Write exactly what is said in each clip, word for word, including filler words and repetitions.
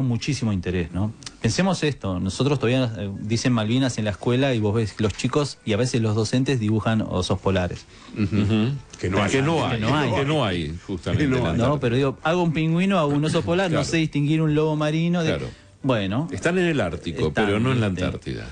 muchísimo interés, ¿no? Pensemos esto, nosotros todavía eh, dicen Malvinas en la escuela y vos ves los chicos y a veces los docentes dibujan osos polares. Uh-huh. Que no hay. Que no hay, que no hay, que no hay justamente. Que no en la hay. No, pero digo, hago un pingüino, hago un oso polar, Claro. no sé distinguir un lobo marino de... Claro. Bueno. Están en el Ártico, Están, pero no en la este, Antártida.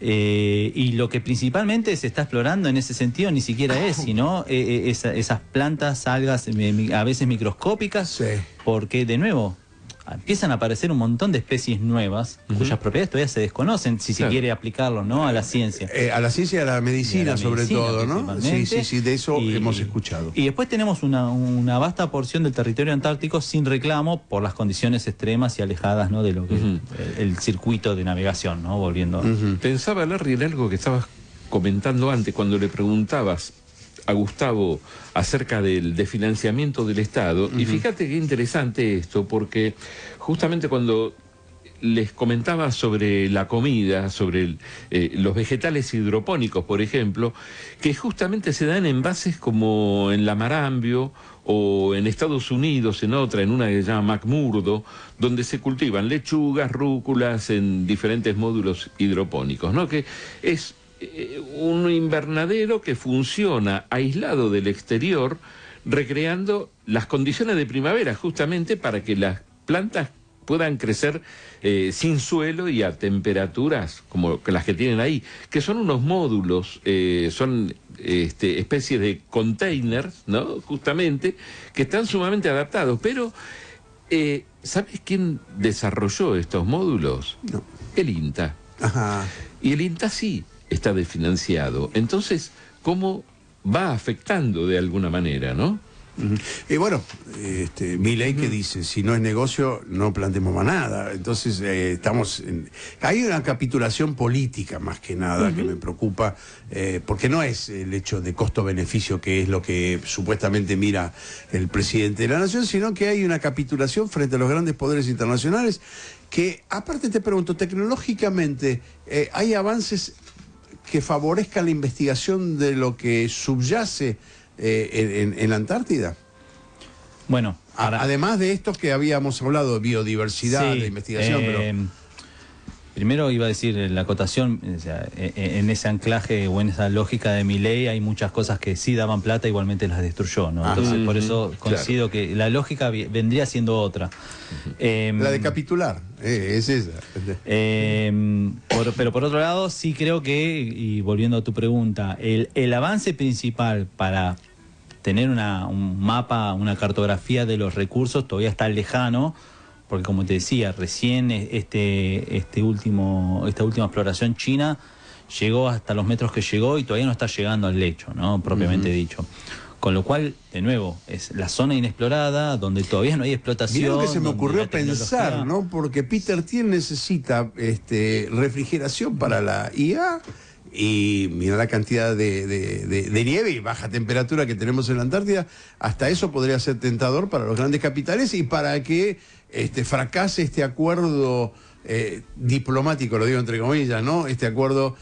Eh, y lo que principalmente se está explorando en ese sentido ni siquiera es, sino eh, eh, esa, esas plantas, algas, eh, a veces microscópicas, Sí. porque de nuevo empiezan a aparecer un montón de especies nuevas, uh-huh, cuyas propiedades todavía se desconocen, si claro. se quiere aplicarlo, ¿no?, a la ciencia. Eh, a la ciencia y a la medicina, Y a la sobre medicina, todo, ¿no? Sí, sí, sí, de eso y, hemos escuchado. Y después tenemos una, una vasta porción del territorio antártico sin reclamo por las condiciones extremas y alejadas, ¿no?, de lo que uh-huh, es el, el circuito de navegación, ¿no?, volviendo. Uh-huh. Pensaba, Larry, en algo que estabas comentando antes, cuando le preguntabas a Gustavo acerca del de financiamiento del Estado, uh-huh, y fíjate qué interesante esto, porque justamente cuando les comentaba sobre la comida, sobre el, eh, los vegetales hidropónicos, por ejemplo, que justamente se dan en envases como en la Marambio o en Estados Unidos, en otra, en una que se llama McMurdo, donde se cultivan lechugas, rúculas en diferentes módulos hidropónicos, ¿no? Que es un invernadero que funciona aislado del exterior, recreando las condiciones de primavera, justamente para que las plantas puedan crecer eh, sin suelo y a temperaturas como las que tienen ahí, que son unos módulos, eh, son este, especies de containers, ¿no?, justamente, que están sumamente adaptados. Pero, eh, ¿sabes quién desarrolló estos módulos? No. El INTA. Ajá. Y el INTA sí está desfinanciado. Entonces, ¿cómo va afectando de alguna manera, no? Uh-huh. Y bueno, este, Milei que dice, si no es negocio, no plantemos más nada. Entonces, eh, estamos en... Hay una capitulación política más que nada, uh-huh, que me preocupa, eh, porque no es el hecho de costo-beneficio, que es lo que supuestamente mira el presidente de la nación, sino que hay una capitulación frente a los grandes poderes internacionales que, aparte te pregunto, tecnológicamente, eh, ¿hay avances que favorezcan la investigación de lo que subyace eh, en, en la Antártida? Bueno, para... además de estos que habíamos hablado, de biodiversidad, sí, de investigación, eh, pero... Primero iba a decir la acotación, o sea, en ese anclaje o en esa lógica de Milei hay muchas cosas que sí daban plata, igualmente las destruyó, ¿no? Entonces, ah, por eso coincido, claro, que la lógica vendría siendo otra. Uh-huh. eh, la de capitular, eh, es esa. Eh, por, pero por otro lado, sí creo que, y volviendo a tu pregunta, el, el avance principal para tener una, un mapa, una cartografía de los recursos todavía está lejano, porque como te decía, recién este, este último, esta última exploración china llegó hasta los metros que llegó y todavía no está llegando al lecho, ¿no?, propiamente uh-huh, dicho. Con lo cual, de nuevo, es la zona inexplorada, donde todavía no hay explotación. Mirá lo que se me ocurrió pensar, ¿no? Porque Peter Thiel necesita este, refrigeración para la I A, y mira la cantidad de, de, de, de nieve y baja temperatura que tenemos en la Antártida. Hasta eso podría ser tentador para los grandes capitales y para que este, fracase este acuerdo eh, diplomático, lo digo entre comillas, ¿no? Este acuerdo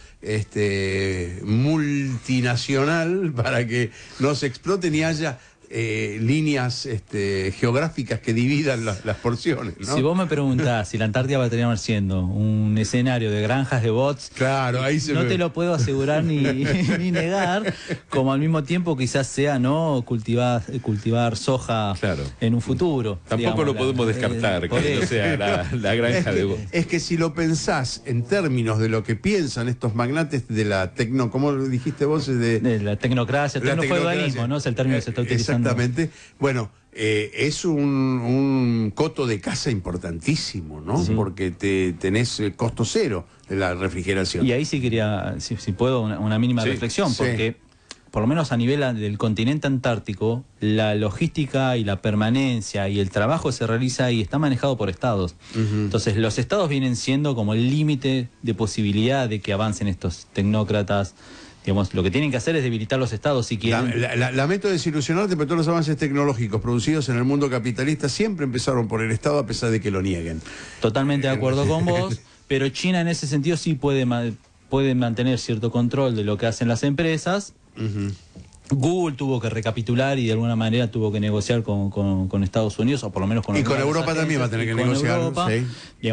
este, multinacional, para que no se explote ni haya eh, líneas este, geográficas que dividan la, las porciones, ¿no? Si vos me preguntás si la Antártida va a terminar siendo un escenario de granjas de bots, claro, ahí se no me... te lo puedo asegurar ni, ni negar, como al mismo tiempo quizás sea no cultivar, cultivar soja, claro, en un futuro. Tampoco digamos, lo podemos la, descartar, eh, que no sea la, la granja es que, de bots. Es que si lo pensás en términos de lo que piensan estos magnates de la tecno, ¿cómo lo dijiste vos? De, de la tecnocracia, el tecnofeudalismo, ¿no? Es el término que se está utilizando. Exactamente. Bueno, eh, es un, un coto de casa importantísimo, ¿no? Sí. Porque te, tenés costo cero de la refrigeración. Y ahí sí quería, si, si puedo, una, una mínima sí, reflexión, porque sí, por lo menos a nivel del continente antártico, la logística y la permanencia y el trabajo se realiza y está manejado por estados. Uh-huh. Entonces, los estados vienen siendo como el límite de posibilidad de que avancen estos tecnócratas. Digamos, lo que tienen que hacer es debilitar los estados si quieren. La, la, lamento desilusionarte, pero todos los avances tecnológicos producidos en el mundo capitalista siempre empezaron por el Estado, a pesar de que lo nieguen. Totalmente de acuerdo con vos, pero China en ese sentido sí puede, puede mantener cierto control de lo que hacen las empresas. Uh-huh. Google tuvo que recapitular y de alguna manera tuvo que negociar con, con, con Estados Unidos, o por lo menos con... Y con Europa también va a tener que negociar. Europa, sí.